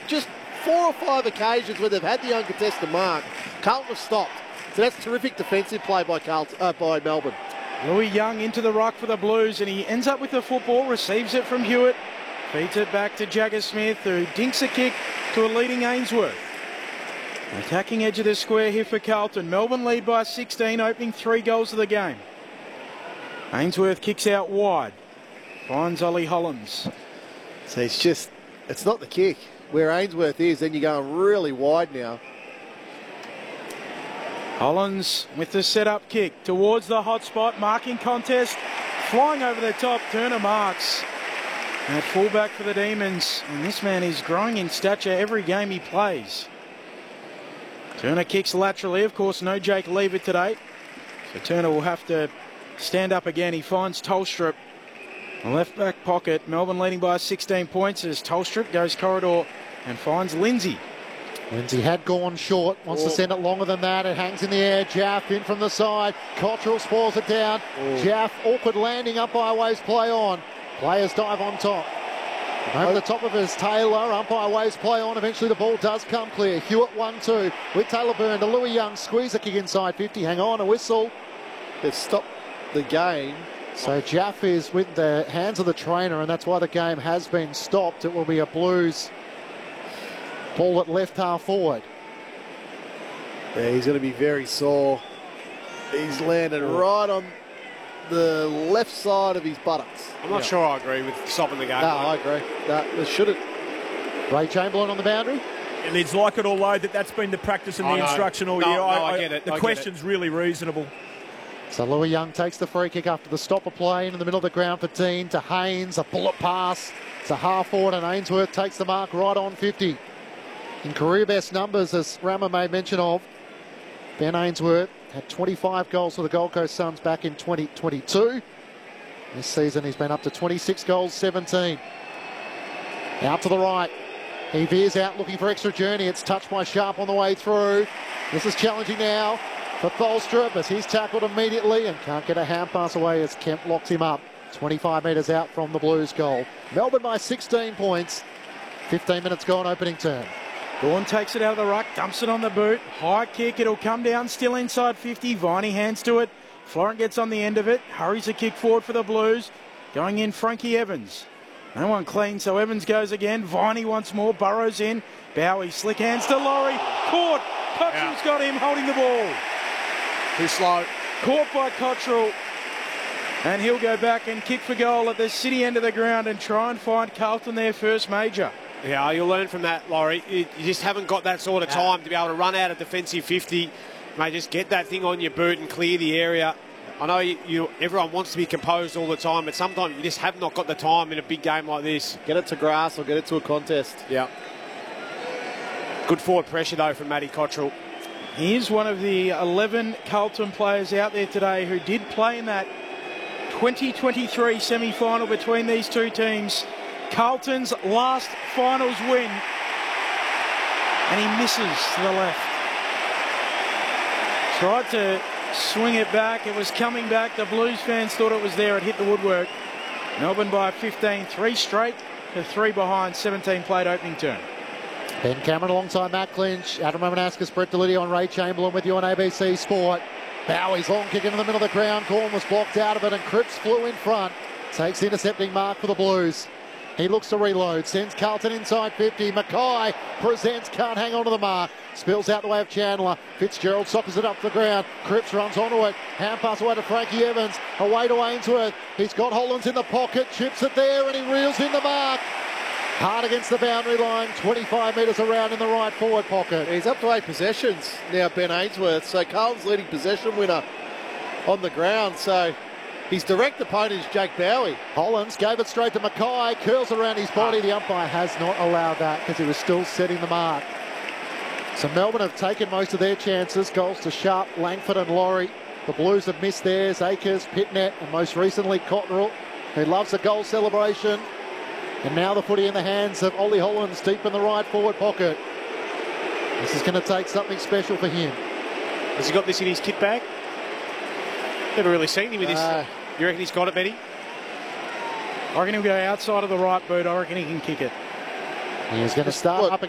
just 4 or 5 occasions where they've had the uncontested mark, Carlton have stopped. So that's terrific defensive play by by Melbourne. Louis Young into the ruck for the Blues, and he ends up with the football, receives it from Hewitt, feeds it back to Jagger Smith, who dinks a kick to a leading Ainsworth. Attacking edge of the square here for Carlton. Melbourne lead by 16, opening 3 goals of the game. Ainsworth kicks out wide. Finds Ollie Hollands. So it's not the kick. Where Ainsworth is, then you're going really wide now. Hollands with the set-up kick towards the hot spot. Marking contest. Flying over the top. Turner marks. At fullback for the Demons. And this man is growing in stature every game he plays. Turner kicks laterally. Of course, no Jake Lever today. So Turner will have to stand up again. He finds Tolstrup. Left back pocket. Melbourne leading by 16 points as Tolstrup goes corridor and finds Lindsay. Lindsay had gone short, wants to send it longer than that. It hangs in the air. Jaff in from the side. Cottrell spoils it down. Jaff, awkward landing. Umpire waves play on. Players dive on top. Over the top of his Taylor. Umpire waves play on. Eventually the ball does come clear. Hewitt 1-2 with Taylor Byrne to Louis Young. Squeeze a kick inside 50. Hang on, a whistle. They've stopped the game. So Jaff is with the hands of the trainer, and that's why the game has been stopped. It will be a Blues ball at left half forward. Yeah, he's going to be very sore. He's landed right on the left side of his buttocks. I'm not sure I agree with stopping the game. No, I agree. No, they shouldn't. Ray Chamberlain on the boundary. It's like it all though that's been the practice and the instruction all year. I get it. The question's really reasonable. So Louis Young takes the free kick after the stopper play into the middle of the ground for Dean to Haynes. A bullet pass. It's a half forward and Ainsworth takes the mark right on 50. In career best numbers, as Rama made mention of, Ben Ainsworth had 25 goals for the Gold Coast Suns back in 2022. This season he's been up to 26 goals, 17. Out to the right. He veers out looking for extra journey. It's touched by Sharp on the way through. This is challenging now for Tholstrup as he's tackled immediately and can't get a hand pass away as Kemp locks him up. 25 metres out from the Blues goal. Melbourne by 16 points. 15 minutes gone, opening term. Gawn takes it out of the ruck, dumps it on the boot. High kick, it'll come down, still inside 50. Viney hands to it. Florent gets on the end of it. Hurries a kick forward for the Blues. Going in, Frankie Evans. No one clean, so Evans goes again. Viney once more, burrows in. Bowie, slick hands to Laurie. Caught. Cottrell's got him holding the ball. Too slow. Caught by Cottrell. And he'll go back and kick for goal at the city end of the ground and try and find Carlton their first major. Yeah, you'll learn from that, Laurie. You just haven't got that sort of time to be able to run out of defensive 50. Mate, just get that thing on your boot and clear the area. I know everyone wants to be composed all the time, but sometimes you just have not got the time in a big game like this. Get it to grass or get it to a contest. Yeah. Good forward pressure, though, from Matty Cottrell. He's one of the 11 Carlton players out there today who did play in that 2023 semi-final between these two teams. Carlton's last finals win. And he misses to the left. Tried to swing it back. It was coming back. The Blues fans thought it was there. It hit the woodwork. Melbourne by 15. 3 straight to 3 behind. 17 played opening turn. Ben Cameron alongside Matt Clinch. Adam Romanascus, Brett Delidio on Ray Chamberlain with you on ABC Sport. Bowie's long kick into the middle of the ground. Corn was blocked out of it and Cripps flew in front. Takes the intercepting mark for the Blues. He looks to reload, sends Carlton inside 50. Mackay presents, can't hang on to the mark. Spills out the way of Chandler. Fitzgerald sockers it up the ground. Cripps runs onto it. Hand pass away to Frankie Evans. Away to Ainsworth. He's got Hollands in the pocket. Chips it there and he reels in the mark. Hard against the boundary line. 25 metres around in the right forward pocket. He's up to 8 possessions now, Ben Ainsworth. So Carlton's leading possession winner on the ground. So his direct opponent is Jake Bowie. Hollands gave it straight to Mackay, curls around his body. The umpire has not allowed that because he was still setting the mark. So Melbourne have taken most of their chances. Goals to Sharp, Langford and Laurie. The Blues have missed theirs. Akers, Pitnet and most recently Cottrell, who loves a goal celebration. And now the footy in the hands of Ollie Hollands deep in the right forward pocket. This is going to take something special for him. Has he got this in his kit bag? Never really seen him with this. You reckon he's got it, Benny? I reckon he'll go outside of the right boot. I reckon he can kick it. He's going to start up